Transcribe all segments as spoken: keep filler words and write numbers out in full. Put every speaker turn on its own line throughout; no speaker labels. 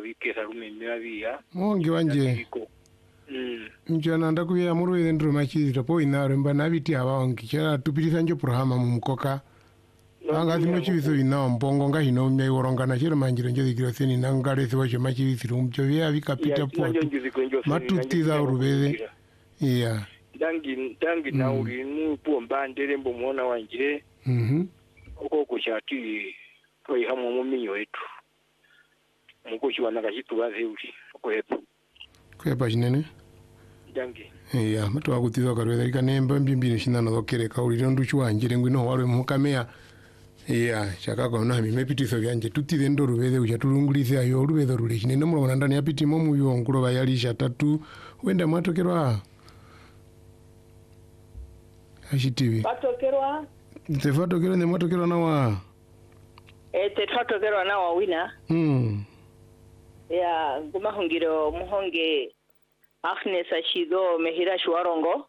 bikera lumemera bia
Muhongi wanje.
Mm.
Njana ndakuya muruwe ndro machizira po inaro mba nabiti abawongi chara tupirisa njo programa mumukoka. Anga zimo chiviso ina mbongo nga hino mnyai worongana chero manjiro njo dikiro seni nangare sewa cho machivisiro mcho vya vika pita po. Matutiza urubeze. Iya.
Dangi dangi na uri nu pomba ndere mbo mwana wanje.
Mhm.
Oko kuchati toi hamwe mu minyo yetu. Muko chiwana kachitu baze uri. Oko hepo.
Kwepa chinene.
Dangi.
Iya, matu wakutiza karweza ika nemba mbimbini shinano dokere kauri rondu chuanjire ngwino warwe mukamea. Iya, chakako na mimi mepitiso byanje tutire ndo rubeze uchatulungulise ayo rubeze rule chinene mulo ndani yapiti mo muyo ngulo bayalisha tatu wenda mwatokerwa. Ashitivi.
Batokerwa?
Tefatokero ne mwatokerwa na wa.
Eh tetwatokerwa na wa wina.
Mm.
Ya ngumahungiro muhonge Agnes Ashido Mehira Shwarongo.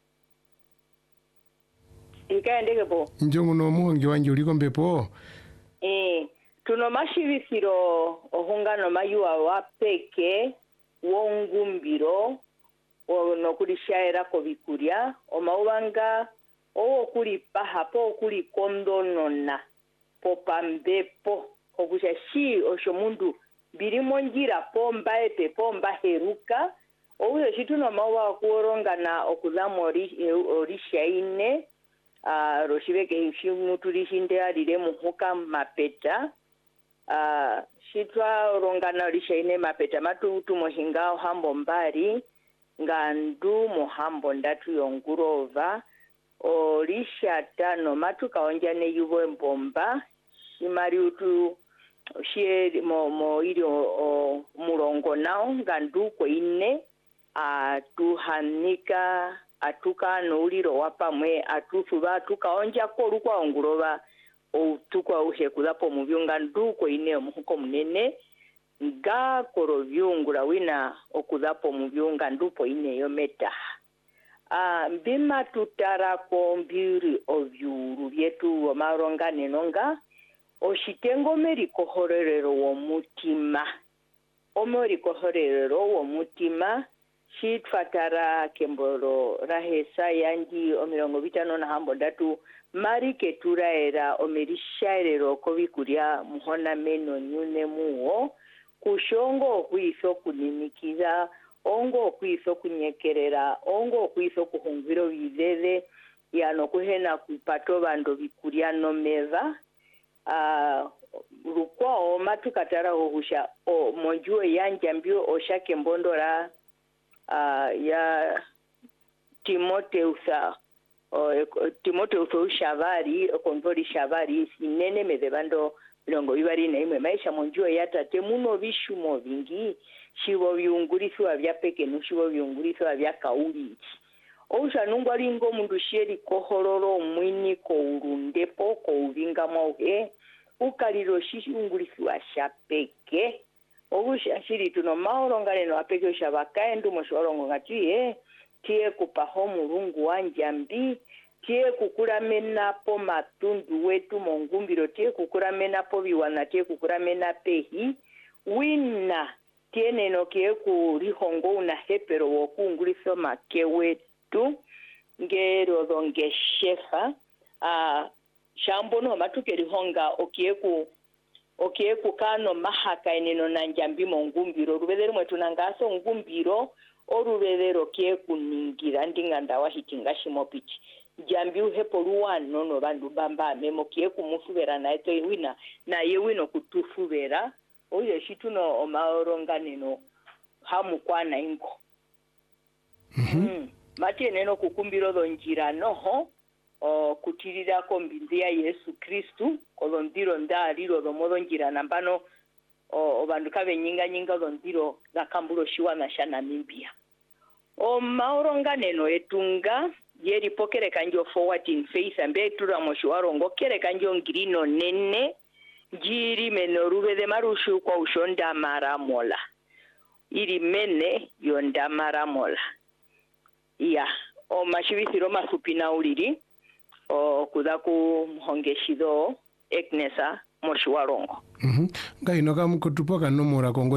Ikaendeke po.
Njongo no muhonge wanje uliko mbepo.
Eh tuno mashivisiro ohungano mayuwa wapeke wongumbiro ono kulishaira ko bikuria omawanga owo kuli pahapo kuli kondonona popambepo okusha shi osho mundu birimo ngira pomba epe pomba heruka owo shituno mawa kuorongana okuzamo orishaine a roshibeke hishimu tulishinde alire muhuka mapeta a shitwa orongana orishaine mapeta matu tumohinga hambo mbari ngandu muhambo ndatu yongurova orisha tano matu kaonjane yubo mbomba imari utu shie mo mo irio murongo nao ngandu ko ine atuhanika atuka no uliro wapamwe atufuba tukaonja ko rukwa ongurova o tukwa uhe kuzapo mubyunga nduko ine muhuko munene nga koro vyungura wina okuzapo mubyunga ndupo ine yometa ah bima tutara ko mbiri ovyuru byetu omaronga nenonga oshitengo meri kohorerero wo mutima omori kohorerero wo mutima shitfatara kemboro rahesa yangi omirongo bitano na hambo datu mari ketura era omerishairero kobikuria muhona meno nyune muo kushongo kwiso kunimikiza ongo kwiso kunyekerera ongo kwiso kuhungiro bizeze yano kuhena kupato bando bikuria no meva ah rukwa o matukatara ohusha o monjuo yanjambio oshake mbondora uh, ya Timoteusa o Timoteusa Shavari konvori Shavari sinene medebando longo bibari na imwe maisha monjuo yatate muno bishumo bingi shibo byunguriswa bya peke nushibo byunguriswa bya kauli osha nungwa lingo mundu sheri kohororo mwini ko urundepo ko uvinga mauhe ukaliro shishunguriswa shapeke obusha shiri tuno maorongane no apeke shabakaendu moshorongo ngatiye tie kupaho murungu wanjambi tie kukuramena po matundu wetu mongumbiro tie kukuramena po biwana tie kukuramena pehi wina tie neno kie kurihongo una hepero wokunguriso makewetu ngero donge shefa a shambo no matukeri honga okieku okieku kano mahaka eneno nanjambi mongumbiro rubedero mwetu nangaso ngumbiro orubedero kieku ningira ndinganda wahitinga shimopiti jambi uhepo ruwano no bandu bamba memo kieku mufubera na eto wina na yewino kutufubera oye shituno omaoronganeno hamu kwana ingo
mhm
mm. Mati neno kukumbiro donjira noho o kutirira ko mbinzi ya Yesu Kristu kolondiro ndaliro domodo njira nambano o banduka benyinga nyinga dondiro zakambulo shiwa na shana mimbia o mauronga neno etunga yeri pokere kanjo forward in face ambe tura moshwaro ngokere kanjo ngirino nene jiri menorube de marushu kwa ushonda maramola iri mene yonda maramola ya o mashibisiro masupina uliri o kudaku hongeshido eknesa moshwarongo
mhm ngai no kamukotupoka nomora kongo